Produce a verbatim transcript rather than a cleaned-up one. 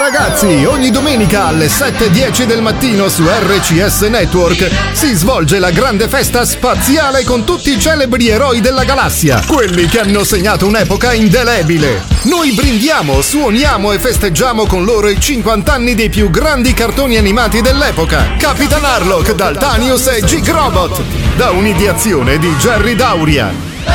ragazzi, ogni domenica alle sette e dieci del mattino su R C S Network si svolge la grande festa spaziale con tutti i celebri eroi della galassia, quelli che hanno segnato un'epoca indelebile. Noi brindiamo, suoniamo e festeggiamo con loro i cinquanta anni dei più grandi cartoni animati dell'epoca. Capitan Harlock, Daltanius e G-Robot, da un'ideazione di Jerry Dauria.